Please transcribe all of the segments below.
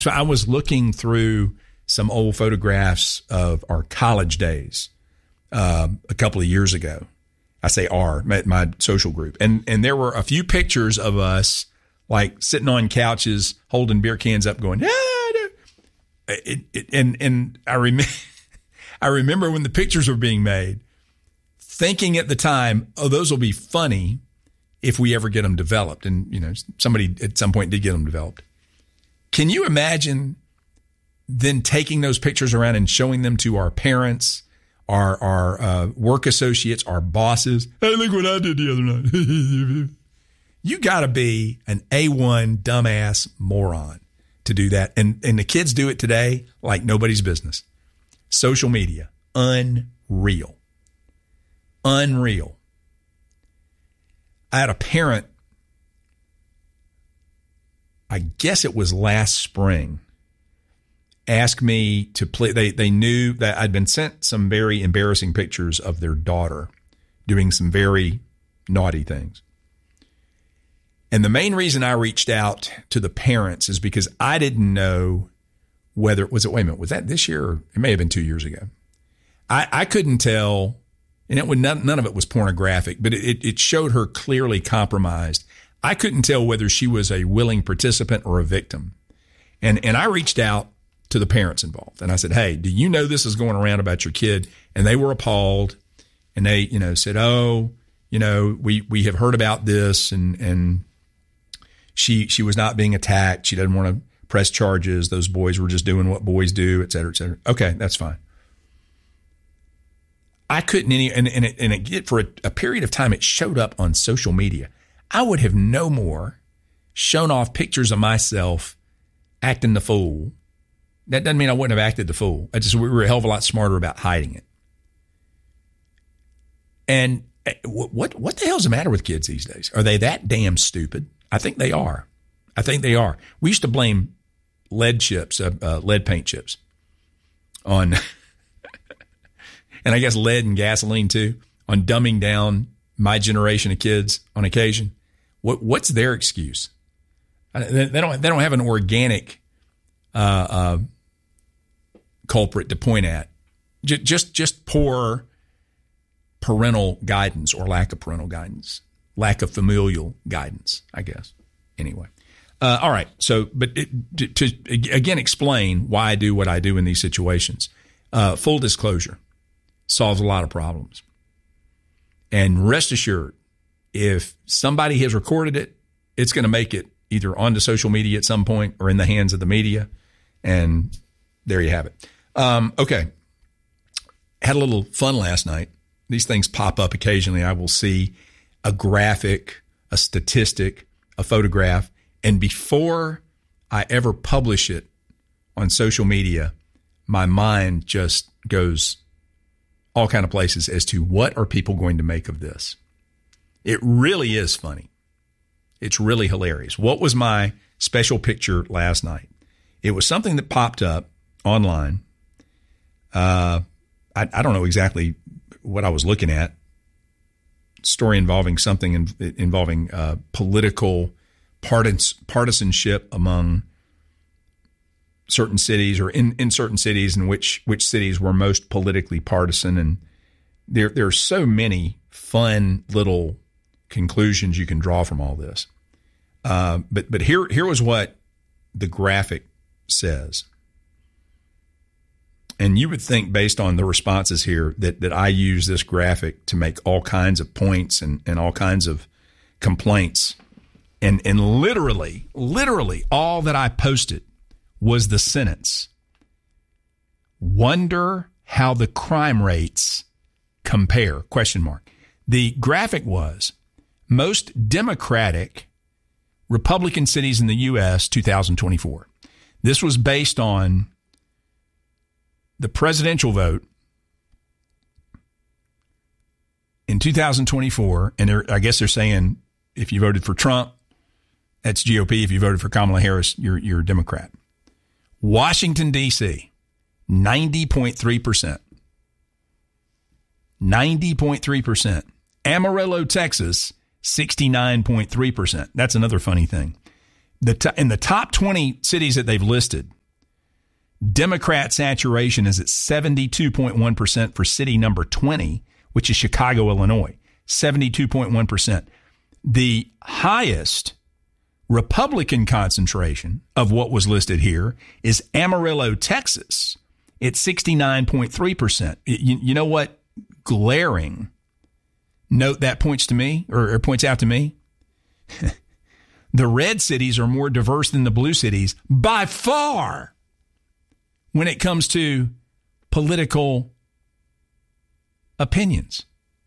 So I was looking through some old photographs of our college days a couple of years ago. I say my social group. And there were a few pictures of us like sitting on couches, holding beer cans up going, and I remember when the pictures were being made, thinking at the time, oh, those will be funny if we ever get them developed. And, somebody at some point did get them developed. Can you imagine then taking those pictures around and showing them to our parents, our work associates, our bosses? Hey, look what I did the other night. You got to be an A1 dumbass moron to do that. And the kids do it today like nobody's business. Social media, unreal. Unreal. I had a parent, I guess it was last spring, ask me to play. They knew that I'd been sent some very embarrassing pictures of their daughter doing some very naughty things. And the main reason I reached out to the parents is because I didn't know was that this year? Or it may have been 2 years ago. I couldn't tell, and none of it was pornographic, but it showed her clearly compromised. I couldn't tell whether she was a willing participant or a victim. And I reached out to the parents involved and I said, hey, do you know this is going around about your kid? And they were appalled and they, said, oh, we have heard about this and she was not being attacked. She doesn't want to press charges. Those boys were just doing what boys do, et cetera, et cetera. Okay, that's fine. I couldn't for a period of time, it showed up on social media. I would have no more shown off pictures of myself acting the fool. That doesn't mean I wouldn't have acted the fool. We were a hell of a lot smarter about hiding it. And what the hell's the matter with kids these days? Are they that damn stupid? I think they are. We used to blame lead paint chips on, and I guess lead and gasoline too, on dumbing down my generation of kids on occasion. What's their excuse? They don't have an organic culprit to point at. Just poor parental guidance or lack of parental guidance, lack of familial guidance, I guess. Anyway. All right. So, but to again explain why I do what I do in these situations, full disclosure solves a lot of problems. And rest assured, if somebody has recorded it, it's going to make it either onto social media at some point or in the hands of the media. And there you have it. Okay. Had a little fun last night. These things pop up occasionally. I will see a graphic, a statistic, a photograph. And before I ever publish it on social media, my mind just goes all kind of places as to what are people going to make of this. It really is funny. It's really hilarious. What was my special picture last night? It was something that popped up online. I don't know exactly what I was looking at. Story involving something involving political partisanship among certain cities, or in certain cities, and which cities were most politically partisan. And there are so many fun little conclusions you can draw from all this. But here was what the graphic says. And you would think, based on the responses here, that I use this graphic to make all kinds of points and all kinds of complaints. And literally all that I posted was the sentence, "Wonder how the crime rates compare?" ? The graphic was most Democratic Republican cities in the U.S. 2024. This was based on the presidential vote in 2024. And I guess they're saying if you voted for Trump, that's GOP. If you voted for Kamala Harris, you're a Democrat. Washington, D.C., 90.3%. 90.3%. Amarillo, Texas, 69.3%. That's another funny thing. In the top 20 cities that they've listed, Democrat saturation is at 72.1% for city number 20, which is Chicago, Illinois. 72.1%. The highest Republican concentration of what was listed here is Amarillo, Texas. It's 69.3%. You know what glaring note that points to me, or points out to me? The red cities are more diverse than the blue cities by far when it comes to political opinions.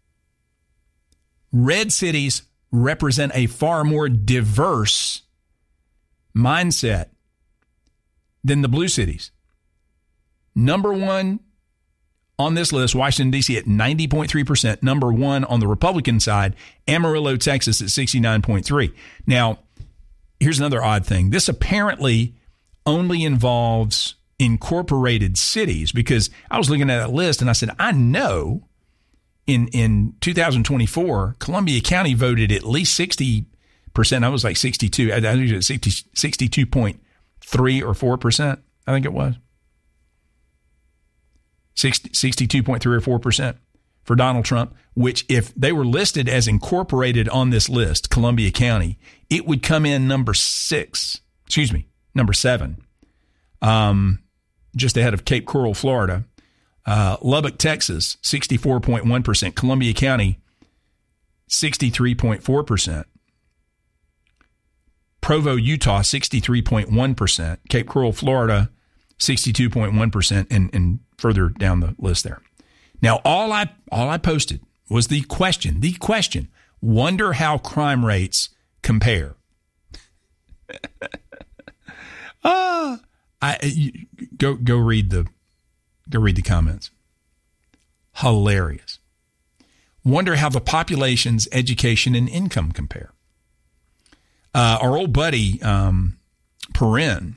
Red cities represent a far more diverse mindset than the blue cities. Number one on this list, Washington, D.C. at 90.3%. Number one on the Republican side, Amarillo, Texas at 69.3%. Now, here's another odd thing. This apparently only involves incorporated cities, because I was looking at that list and I said, I know in 2024, Columbia County voted at least 60%. I was like 62. I think it was 62.3 or 4%. I think it was 62.3 or 4% for Donald Trump, which if they were listed as incorporated on this list, Columbia County, it would come in number 7, just ahead of Cape Coral, Florida. Lubbock, Texas, 64.1%. Columbia County, 63.4%. Provo, Utah, 63.1%. Cape Coral, Florida, 62.1%, and further down the list there. Now, all I posted was the question. Wonder how crime rates compare. Go read the comments. Hilarious. Wonder how the population's education and income compare. Our old buddy, Perrin,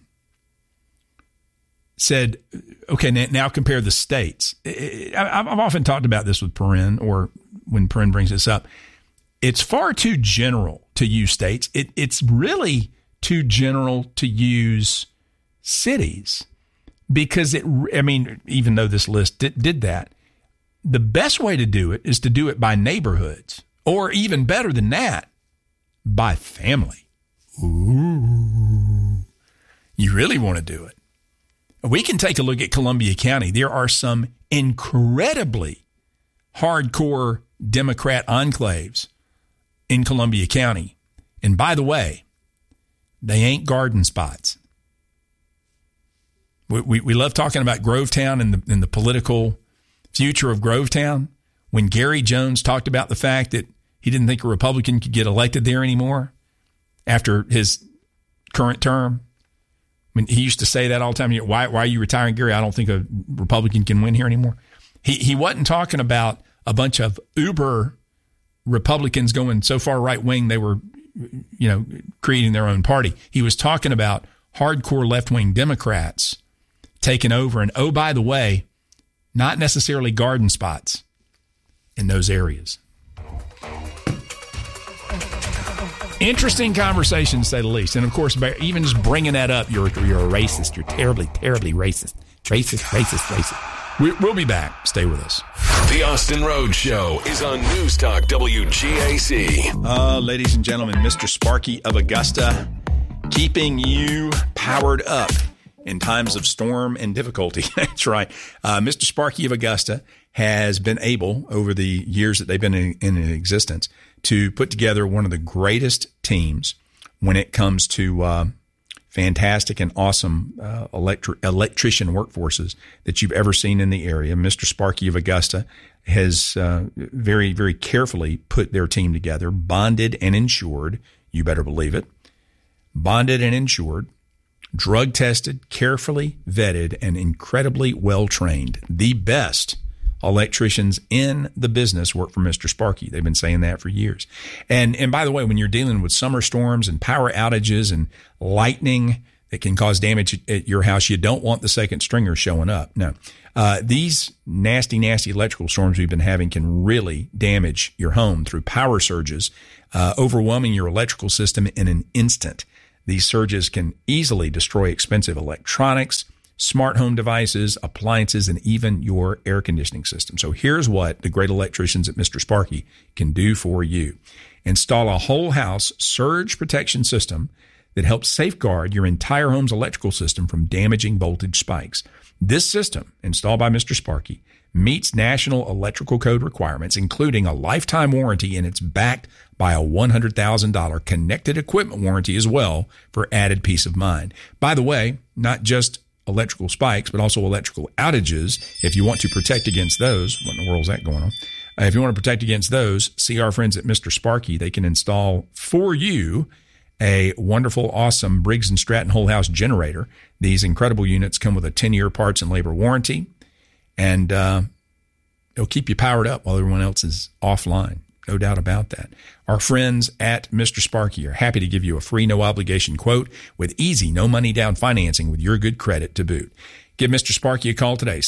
said, okay, now compare the states. I've often talked about this with Perrin, or when Perrin brings this up. It's far too general to use states. It's really too general to use cities, because even though this list did that, the best way to do it is to do it by neighborhoods, or even better than that, by family. Ooh, you really want to do it. We can take a look at Columbia County. There are some incredibly hardcore Democrat enclaves in Columbia County. And by the way, they ain't garden spots. We love talking about Grovetown and the political future of Grovetown. When Gary Jones talked about the fact that he didn't think a Republican could get elected there anymore after his current term. I mean, he used to say that all the time. Why are you retiring, Gary? I don't think a Republican can win here anymore. He wasn't talking about a bunch of uber Republicans going so far right wing they were, creating their own party. He was talking about hardcore left wing Democrats taking over, and oh, by the way, not necessarily garden spots in those areas. Interesting conversation, to say the least. And, of course, even just bringing that up, you're a racist. You're terribly, terribly racist. Racist. We'll be back. Stay with us. The Austin Rhodes Show is on News Talk WGAC. Ladies and gentlemen, Mr. Sparky of Augusta, keeping you powered up in times of storm and difficulty. That's right. Mr. Sparky of Augusta has been able, over the years that they've been in existence, to put together one of the greatest teams when it comes to fantastic and awesome electrician workforces that you've ever seen in the area. Mr. Sparky of Augusta has very, very carefully put their team together, bonded and insured. You better believe it. Bonded and insured, drug tested, carefully vetted, and incredibly well trained. The best electricians in the business work for Mr. Sparky. They've been saying that for years. And by the way, when you're dealing with summer storms and power outages and lightning that can cause damage at your house, you don't want the second stringer showing up. No. These nasty, nasty electrical storms we've been having can really damage your home through power surges, overwhelming your electrical system in an instant. These surges can easily destroy expensive electronics, smart home devices, appliances, and even your air conditioning system. So here's what the great electricians at Mr. Sparky can do for you. Install a whole house surge protection system that helps safeguard your entire home's electrical system from damaging voltage spikes. This system, installed by Mr. Sparky, meets National Electrical Code requirements, including a lifetime warranty, and it's backed by a $100,000 connected equipment warranty as well for added peace of mind. By the way, not just electrical spikes, but also electrical outages. If you want to protect against those, what in the world is that going on? If you want to protect against those, see our friends at Mr. Sparky. They can install for you a wonderful, awesome Briggs & Stratton whole house generator. These incredible units come with a 10-year parts and labor warranty, and it'll keep you powered up while everyone else is offline. No doubt about that. Our friends at Mr. Sparky are happy to give you a free, no-obligation quote with easy, no-money-down financing with your good credit to boot. Give Mr. Sparky a call today,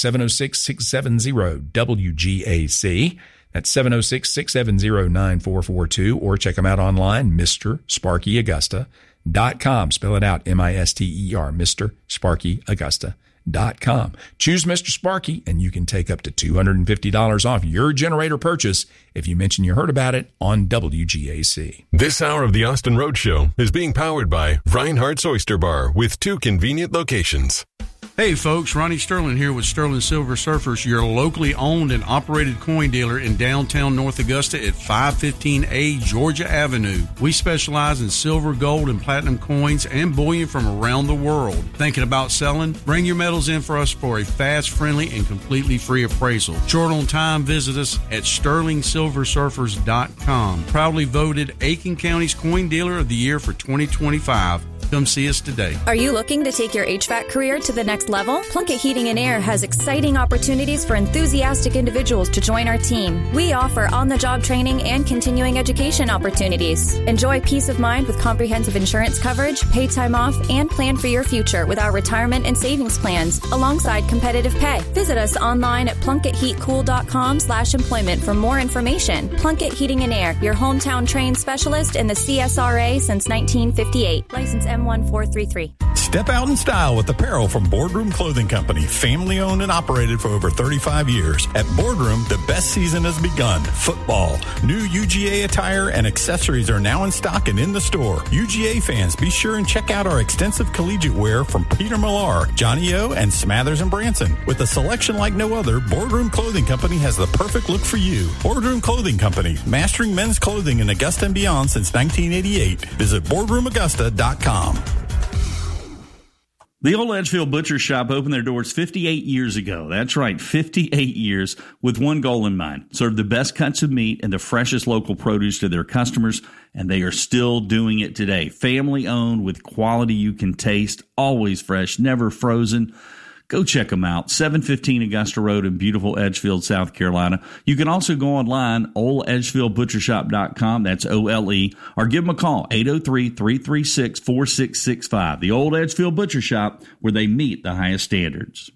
706-670-WGAC. That's 706-670-9442, or check them out online, MrSparkyAugusta.com. Spell it out, M-I-S-T-E-R, MrSparkyAugusta.com. Choose Mr. Sparky, and you can take up to $250 off your generator purchase if you mention you heard about it on WGAC. This hour of the Austin Road Show is being powered by Reinhardt's Oyster Bar with 2 convenient locations. Hey folks, Ronnie Sterling here with Sterling Silver Surfers, your locally owned and operated coin dealer in downtown North Augusta at 515A Georgia Avenue. We specialize in silver, gold, and platinum coins and bullion from around the world. Thinking about selling? Bring your metals in for us for a fast, friendly, and completely free appraisal. Short on time, visit us at SterlingSilverSurfers.com. Proudly voted Aiken County's Coin Dealer of the Year for 2025. Come see us today. Are you looking to take your HVAC career to the next level? Plunkett Heating and Air has exciting opportunities for enthusiastic individuals to join our team. We offer on-the-job training and continuing education opportunities. Enjoy peace of mind with comprehensive insurance coverage, paid time off, and plan for your future with our retirement and savings plans, alongside competitive pay. Visit us online at PlunkettHeatCool.com/employment for more information. Plunkett Heating and Air, your hometown trained specialist in the CSRA since 1958. License M1433. Step out in style with apparel from Boardroom Clothing Company, family owned and operated for over 35 years. At Boardroom, the best season has begun. Football, new UGA attire and accessories are now in stock and in the store. UGA fans, be sure and check out our extensive collegiate wear from Peter Millar, Johnny O, and Smathers and Branson. With a selection like no other, Boardroom Clothing Company has the perfect look for you. Boardroom Clothing Company, mastering men's clothing in Augusta and beyond since 1988. Visit BoardroomAugusta.com. The old Edgefield Butcher Shop opened their doors 58 years ago. That's right, 58 years, with one goal in mind: serve the best cuts of meat and the freshest local produce to their customers, and they are still doing it today. Family owned with quality you can taste, always fresh, never frozen. Go check them out, 715 Augusta Road in beautiful Edgefield, South Carolina. You can also go online, oldedgefieldbutchershop.com, that's O-L-E, or give them a call, 803-336-4665. The Old Edgefield Butcher Shop, where they meet the highest standards.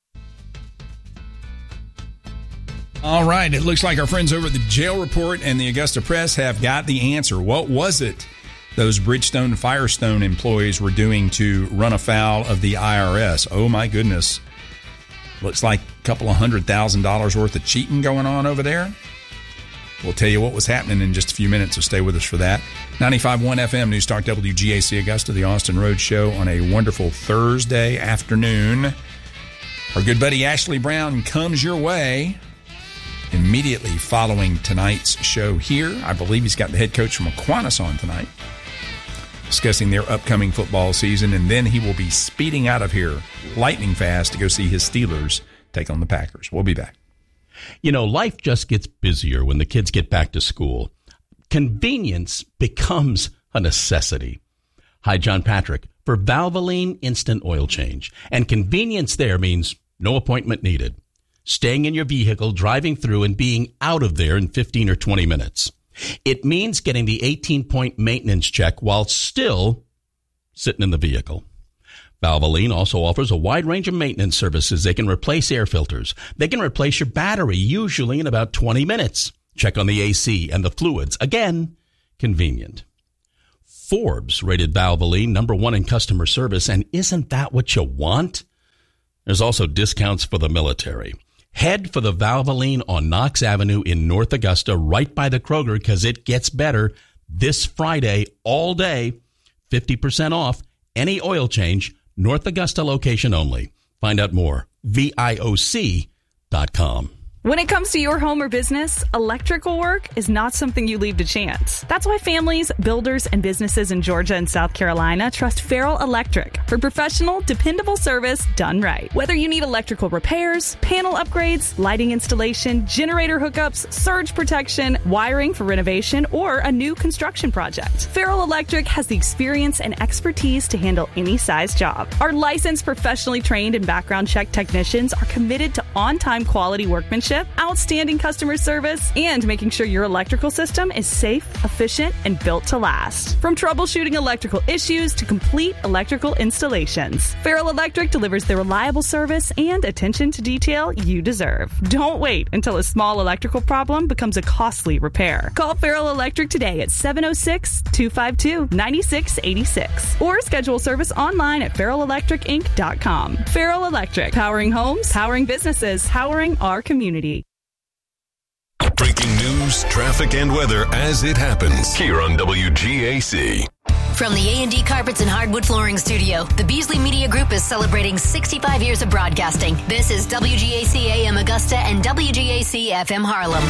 All right, it looks like our friends over at the Jail Report and the Augusta Press have got the answer. What was it those Bridgestone and Firestone employees were doing to run afoul of the IRS? Oh, my goodness. Looks like a couple of $100,000 worth of cheating going on over there. We'll tell you what was happening in just a few minutes, so stay with us for that. 95.1 FM, News Talk WGAC Augusta, the Austin Road Show on a wonderful Thursday afternoon. Our good buddy Ashley Brown comes your way immediately following tonight's show here. I believe he's got the head coach from Aquinas on tonight, discussing their upcoming football season, and then he will be speeding out of here lightning fast to go see his Steelers take on the Packers. We'll be back. You know, life just gets busier when the kids get back to school. Convenience becomes a necessity. Hi, John Patrick for Valvoline Instant Oil Change. And convenience there means no appointment needed. Staying in your vehicle, driving through, and being out of there in 15 or 20 minutes. It means getting the 18-point maintenance check while still sitting in the vehicle. Valvoline also offers a wide range of maintenance services. They can replace air filters. They can replace your battery, usually in about 20 minutes. Check on the AC and the fluids. Again, convenient. Forbes rated Valvoline number 1 in customer service, and isn't that what you want? There's also discounts for the military. Head for the Valvoline on Knox Avenue in North Augusta, right by the Kroger, because it gets better this Friday all day. 50% off any oil change, North Augusta location only. Find out more, VIOC.com. When it comes to your home or business, electrical work is not something you leave to chance. That's why families, builders, and businesses in Georgia and South Carolina trust Farrell Electric for professional, dependable service done right. Whether you need electrical repairs, panel upgrades, lighting installation, generator hookups, surge protection, wiring for renovation, or a new construction project, Farrell Electric has the experience and expertise to handle any size job. Our licensed, professionally trained, and background check technicians are committed to on-time quality workmanship, outstanding customer service, and making sure your electrical system is safe, efficient, and built to last. From troubleshooting electrical issues to complete electrical installations, Farrell Electric delivers the reliable service and attention to detail you deserve. Don't wait until a small electrical problem becomes a costly repair. Call Farrell Electric today at 706-252-9686 or schedule service online at farrellelectricinc.com. Farrell Electric, powering homes, powering businesses, powering our community. Breaking news, traffic, and weather as it happens here on WGAC. From the A&D Carpets and Hardwood Flooring Studio, the Beasley Media Group is celebrating 65 years of broadcasting. This is WGAC AM Augusta and WGAC FM Harlem.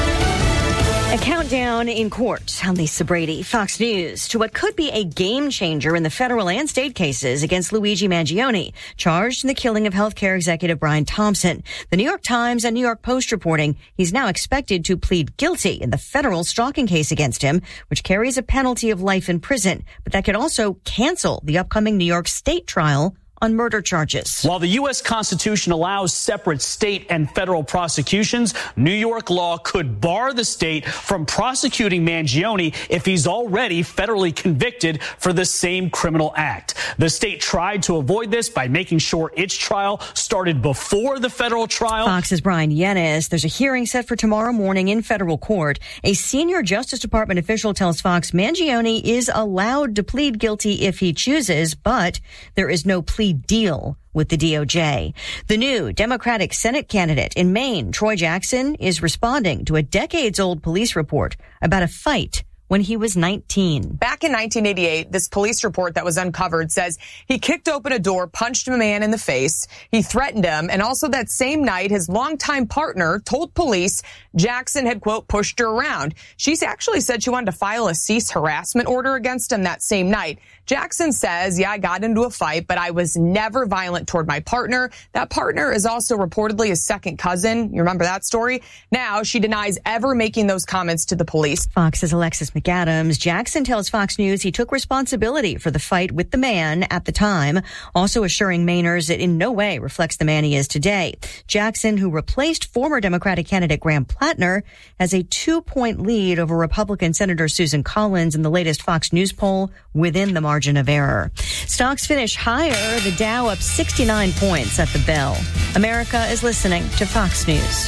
A countdown in court. I'm Lisa Brady, Fox News, to what could be a game changer in the federal and state cases against Luigi Mangione, charged in the killing of healthcare executive Brian Thompson. The New York Times and New York Post reporting he's now expected to plead guilty in the federal stalking case against him, which carries a penalty of life in prison, but that could also cancel the upcoming New York state trial on murder charges. While the U.S. Constitution allows separate state and federal prosecutions, New York law could bar the state from prosecuting Mangione if he's already federally convicted for the same criminal act. The state tried to avoid this by making sure its trial started before the federal trial. Fox's Brian Yennis. There's a hearing set for tomorrow morning in federal court. A senior Justice Department official tells Fox Mangione is allowed to plead guilty if he chooses, but there is no plea deal with the DOJ. The new Democratic Senate candidate in Maine, Troy Jackson, is responding to a decades-old police report about a fight when he was 19. Back in 1988, this police report that was uncovered says he kicked open a door, punched a man in the face, he threatened him, and also that same night, his longtime partner told police Jackson had, quote, pushed her around. She actually said she wanted to file a cease harassment order against him that same night. Jackson says, I got into a fight, but I was never violent toward my partner. That partner is also reportedly his second cousin. You remember that story? Now she denies ever making those comments to the police. Fox's Alexis McAdams. Jackson tells Fox News he took responsibility for the fight with the man at the time, also assuring Mainers it in no way reflects the man he is today. Jackson, who replaced former Democratic candidate Graham Plattner, has a 2-point lead over Republican Senator Susan Collins in the latest Fox News poll within the margin of error. Stocks finish higher, the Dow up 69 points at the bell. America is listening to Fox News.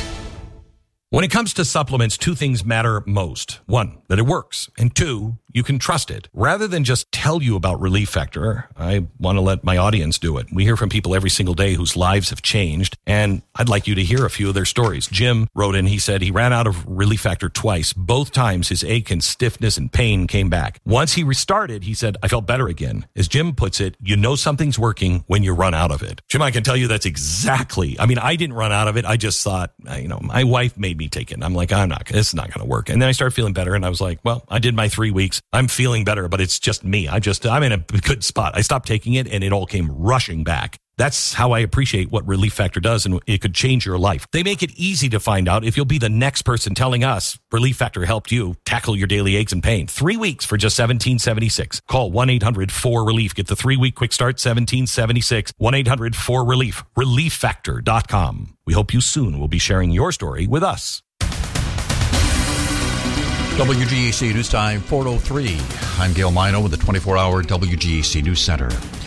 When it comes to supplements, two things matter most. One, that it works. And two, you can trust it. Rather than just tell you about Relief Factor, I want to let my audience do it. We hear from people every single day whose lives have changed, and I'd like you to hear a few of their stories. Jim wrote in, he said he ran out of Relief Factor twice. Both times his ache and stiffness and pain came back. Once he restarted, he said, I felt better again. As Jim puts it, you know something's working when you run out of it. Jim, I can tell you that's exactly, I didn't run out of it. I just thought, my wife made me take it. I'm like, this is not going to work. And then I started feeling better, and I was like, well, I did my 3 weeks. I'm feeling better, but it's just me. I'm in a good spot. I stopped taking it, and it all came rushing back. That's how I appreciate what Relief Factor does, and it could change your life. They make it easy to find out if you'll be the next person telling us Relief Factor helped you tackle your daily aches and pain. 3 weeks for just $17.76. Call 1-800-4RELIEF. Get the 3-week quick start, $17.76. 1-800-4RELIEF. ReliefFactor.com. We hope you soon will be sharing your story with us. WGAC News Time 4:03. I'm Gail Mino with the 24-hour WGAC News Center.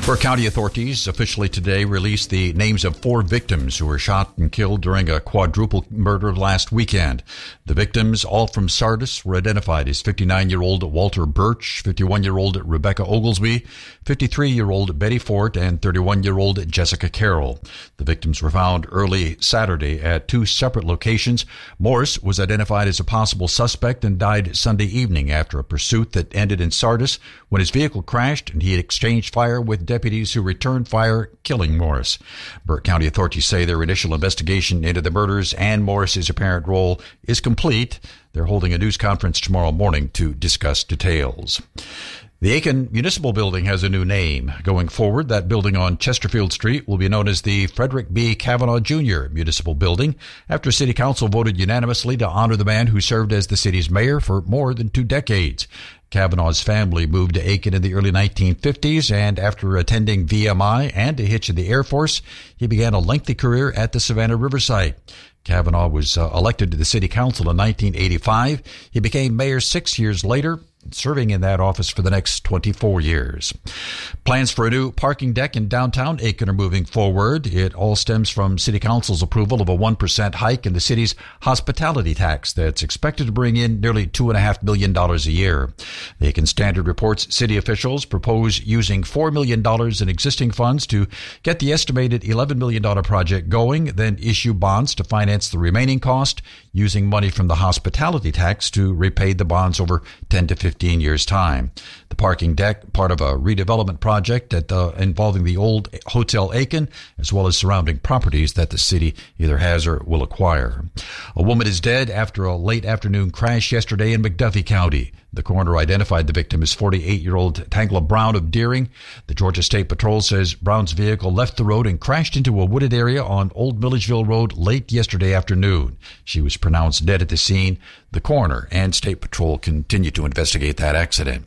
Burke County authorities officially today released the names of 4 victims who were shot and killed during a quadruple murder last weekend. The victims, all from Sardis, were identified as 59-year-old Walter Birch, 51-year-old Rebecca Oglesby, 53-year-old Betty Fort, and 31-year-old Jessica Carroll. The victims were found early Saturday at 2 separate locations. Morris was identified as a possible suspect and died Sunday evening after a pursuit that ended in Sardis when his vehicle crashed and he had exchanged fire with deputies who returned fire, killing Morris. Burke County authorities say their initial investigation into the murders and Morris's apparent role is complete. They're holding a news conference tomorrow morning to discuss details. The Aiken Municipal Building has a new name. Going forward, that building on Chesterfield Street will be known as the Frederick B. Kavanaugh Jr. Municipal Building after City Council voted unanimously to honor the man who served as the city's mayor for more than 2 decades. Kavanaugh's family moved to Aiken in the early 1950s, and after attending VMI and a hitch in the Air Force, he began a lengthy career at the Savannah River site. Kavanaugh was elected to the city council in 1985. He became mayor 6 years later, serving in that office for the next 24 years. Plans for a new parking deck in downtown Aiken are moving forward. It all stems from City Council's approval of a 1% hike in the city's hospitality tax that's expected to bring in nearly $2.5 million a year. The Aiken Standard reports city officials propose using $4 million in existing funds to get the estimated $11 million project going, then issue bonds to finance the remaining cost, using money from the hospitality tax to repay the bonds over 10 to 15 years' time. The parking deck, part of a redevelopment project involving the old Hotel Aiken, as well as surrounding properties that the city either has or will acquire. A woman is dead after a late afternoon crash yesterday in McDuffie County. The coroner identified the victim as 48-year-old Tangla Brown of Deering. The Georgia State Patrol says Brown's vehicle left the road and crashed into a wooded area on Old Milledgeville Road late yesterday afternoon. She was pronounced dead at the scene. The coroner and State Patrol continue to investigate that accident.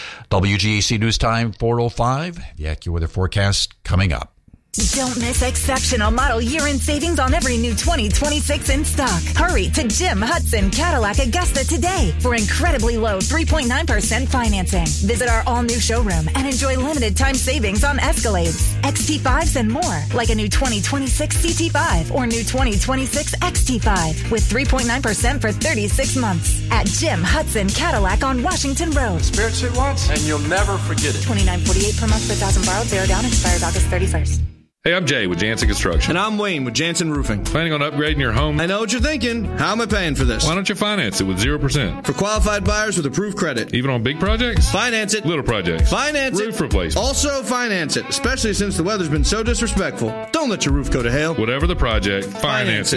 WGAC News Time 4:05. The AccuWeather forecast coming up. Don't miss exceptional model year-end savings on every new 2026 in stock. Hurry to Jim Hudson Cadillac Augusta today for incredibly low 3.9% financing. Visit our all-new showroom and enjoy limited-time savings on Escalades, XT5s, and more, like a new 2026 CT5 or new 2026 XT5 with 3.9% for 36 months at Jim Hudson Cadillac on Washington Road. Spirit suit once, and you'll never forget it. $29.48 per month per $1,000 borrowed. 0 down. Expires August 31st. Hey, I'm Jay with Jansen Construction. And I'm Wayne with Jansen Roofing. Planning on upgrading your home? I know what you're thinking. How am I paying for this? Why don't you finance it with 0%? For qualified buyers with approved credit. Even on big projects? Finance it. Little projects? Finance it. Roof replacement? Also finance it, especially since the weather's been so disrespectful. Don't let your roof go to hell. Whatever the project, finance it.